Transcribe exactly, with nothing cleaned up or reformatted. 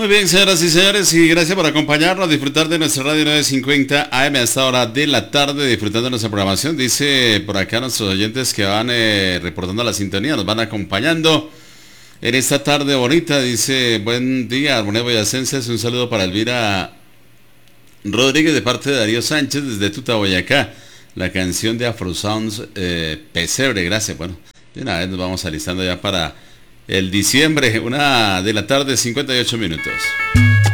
Muy bien, señoras y señores, y gracias por acompañarnos, disfrutar de nuestra radio novecientos cincuenta A M a esta hora de la tarde, disfrutando de nuestra programación. Dice por acá nuestros oyentes que van eh, reportando la sintonía, nos van acompañando en esta tarde bonita. Dice, buen día, Armonía Boyacenses, un saludo para Elvira Rodríguez de parte de Darío Sánchez desde Tuta, Boyacá. La canción de Afro Sounds, eh, Pesebre, gracias. Bueno, de una vez nos vamos alistando ya para el diciembre, una de la tarde, cincuenta y ocho minutos.